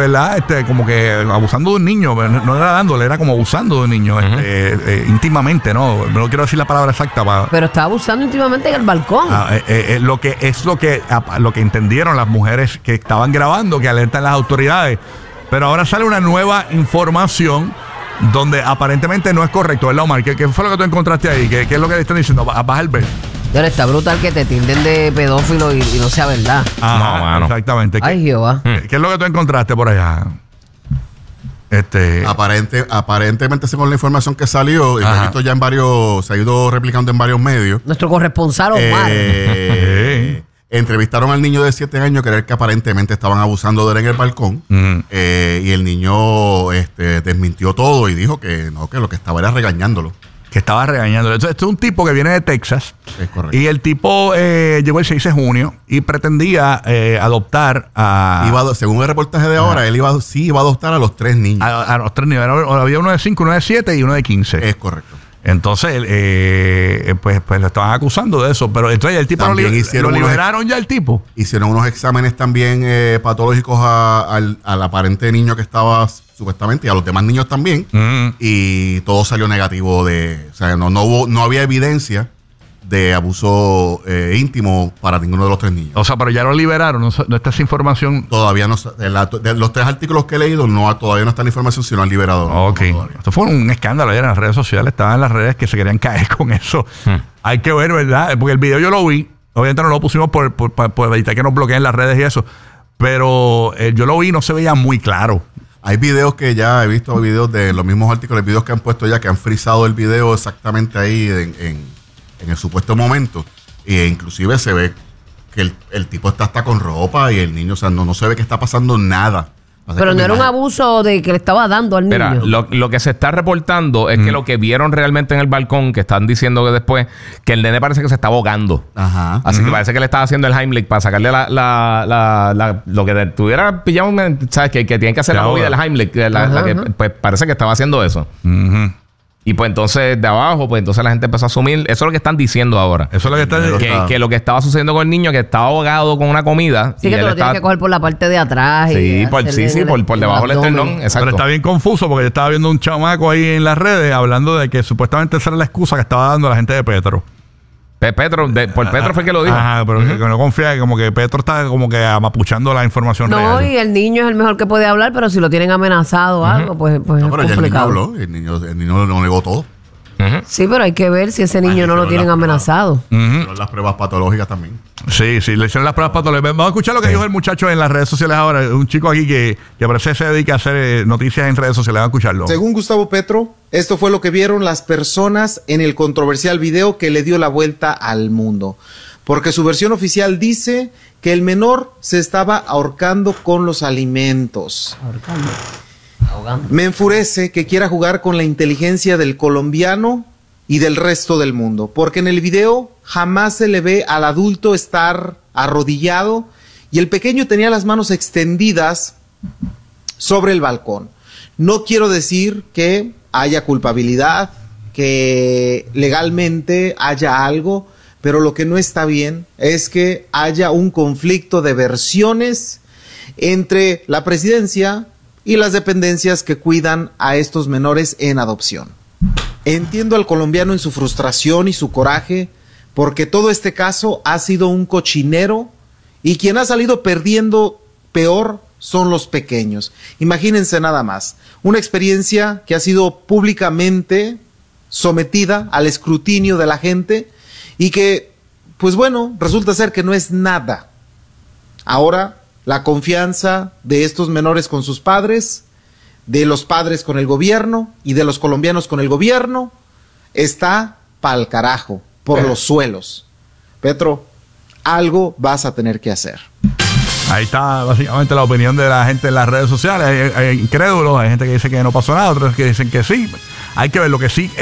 ¿verdad? Como que abusando de un niño, no era dándole, era como abusando de un niño, íntimamente, ¿no? No quiero decir la palabra exacta pero estaba abusando íntimamente en el balcón. Lo que entendieron las mujeres que estaban grabando, que alertan las autoridades. Pero ahora sale una nueva información donde aparentemente no es correcto, ¿verdad, Omar? ¿Qué fue lo que tú encontraste ahí? ¿Qué es lo que le están diciendo? Baja el ver. Pero está brutal que te tilden de pedófilo y no sea verdad. Ajá, no, exactamente. Ay, Jehová. ¿Qué es lo que tú encontraste por allá? Aparentemente, según la información que salió, y lo he visto ya se ha ido replicando en varios medios. Nuestro corresponsal Omar. Entrevistaron al niño de 7 años que era el que aparentemente estaban abusando de él en el balcón. Y el niño desmintió todo y dijo que no, que lo que estaba era regañándolo. Que estaba regañándolo. Entonces, este es un tipo que viene de Texas. Es correcto. Y el tipo llegó el 6 de junio y pretendía adoptar a... según el reportaje de ahora, él iba a adoptar a los 3 niños. A los 3 niños. Había uno de 5, uno de 7 y uno de 15. Es correcto. Entonces, pues lo estaban acusando de eso. Pero entonces el tipo lo liberaron ya el tipo. Hicieron unos exámenes también patológicos al aparente niño que estaba supuestamente y a los demás niños también. Y todo salió negativo. O sea, no había evidencia de abuso íntimo para ninguno de los 3 niños. O sea, pero ya lo liberaron. No está esa información. Todavía no. De los 3 artículos que he leído, todavía no está la información si no han liberado. Ok. Esto fue un escándalo ayer en las redes sociales. Estaban en las redes que se querían caer con eso. Hay que ver, ¿verdad? Porque el video yo lo vi. Obviamente no lo pusimos por evitar que nos bloqueen las redes y eso. Pero yo lo vi y no se veía muy claro. Hay videos que ya he visto, videos de los mismos artículos, videos que han puesto ya, que han frizado el video exactamente ahí en el supuesto momento. E inclusive se ve que el tipo está hasta con ropa y el niño, o sea, no se ve que está pasando nada. Pero no era un abuso de que le estaba dando al niño. Mira, lo que se está reportando es que lo que vieron realmente en el balcón, que están diciendo que después, que el nene parece que se está ahogando. Ajá. Así que parece que le estaba haciendo el Heimlich para sacarle lo que tuviera pillado, ¿sabes? Que tienen que hacer la movida del Heimlich. Pues parece que estaba haciendo eso. Y pues entonces de abajo, pues entonces la gente empezó a asumir. Eso es lo que están diciendo ahora. Eso es lo que están diciendo. Que lo que estaba sucediendo con el niño, que estaba ahogado con una comida. Sí, que tú lo tienes que coger por la parte de atrás. Sí, por debajo del esternón. Exacto. Pero está bien confuso porque yo estaba viendo un chamaco ahí en las redes hablando de que supuestamente esa era la excusa que estaba dando la gente de Petro. Petro fue el que lo dijo. Ajá, pero que no confía, como que Petro está como que amapuchando la información real. No, y el niño es el mejor que puede hablar, pero si lo tienen amenazado o algo, pues no, es pero complicado. El niño lo negó todo. Sí, pero hay que ver si ese niño no lo tienen amenazado. Las pruebas patológicas también. Sí, le hicieron las pruebas patológicas. Vamos a escuchar lo que dijo el muchacho en las redes sociales ahora. Un chico aquí que parece se dedica a hacer noticias en redes sociales. Vamos a escucharlo. Según Gustavo Petro, esto fue lo que vieron las personas en el controversial video que le dio la vuelta al mundo. Porque su versión oficial dice que el menor se estaba ahorcando con los alimentos. Ahogando. Me enfurece que quiera jugar con la inteligencia del colombiano y del resto del mundo, porque en el video jamás se le ve al adulto estar arrodillado y el pequeño tenía las manos extendidas sobre el balcón. No quiero decir que haya culpabilidad, que legalmente haya algo, pero lo que no está bien es que haya un conflicto de versiones entre la presidencia y las dependencias que cuidan a estos menores en adopción. Entiendo al colombiano en su frustración y su coraje, porque todo este caso ha sido un cochinero y quien ha salido perdiendo peor son los pequeños. Imagínense nada más, una experiencia que ha sido públicamente sometida al escrutinio de la gente y que, pues bueno, resulta ser que no es nada. Ahora, la confianza de estos menores con sus padres, de los padres con el gobierno y de los colombianos con el gobierno, está pa'l carajo, por los suelos. Petro, algo vas a tener que hacer. Ahí está básicamente la opinión de la gente en las redes sociales. Hay incrédulos, hay gente que dice que no pasó nada, otros que dicen que sí. Hay que ver, lo que sí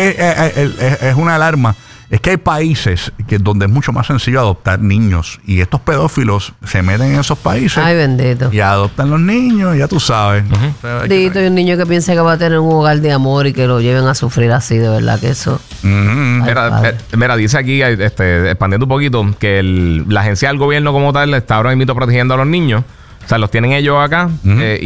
es una alarma. Es que hay países donde es mucho más sencillo adoptar niños. Y estos pedófilos se meten en esos países. Ay, bendito. Y adoptan los niños, ya tú sabes. Bendito, y un niño que piensa que va a tener un hogar de amor y que lo lleven a sufrir así, de verdad que eso. Mira, dice aquí, expandiendo un poquito, que la agencia del gobierno como tal está ahora mismo protegiendo a los niños. O sea, los tienen ellos acá.